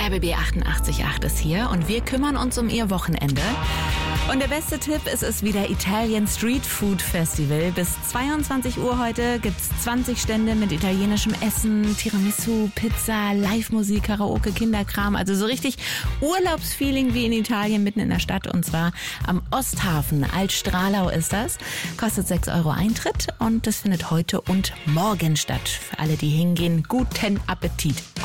RBB 88.8 ist hier und wir kümmern uns um Ihr Wochenende. Und der beste Tipp ist es wieder Italian Street Food Festival. Bis 22 Uhr heute gibt's 20 Stände mit italienischem Essen, Tiramisu, Pizza, Live-Musik, Karaoke, Kinderkram. Also so richtig Urlaubsfeeling wie in Italien mitten in der Stadt. Und zwar am Osthafen. Altstrahlau ist das. Kostet 6 Euro Eintritt und das findet heute und morgen statt. Für alle, die hingehen, guten Appetit.